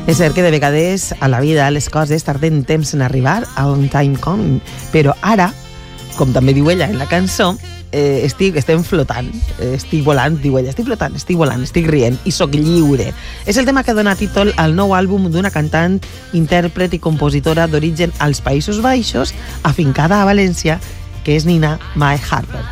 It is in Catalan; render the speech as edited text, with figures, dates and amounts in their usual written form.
És cert que de vegades a la vida les coses tarden temps en arribar, a on time coming, però ara, com també diu ella en la cançó, estem flotant, estic volant, diu ella, estic flotant, estic volant, estic rient i sóc lliure. És el tema que dona títol al nou àlbum d'una cantant, intèrpret i compositora d'origen als Països Baixos, afincada a València, que és Nina Mae Harper.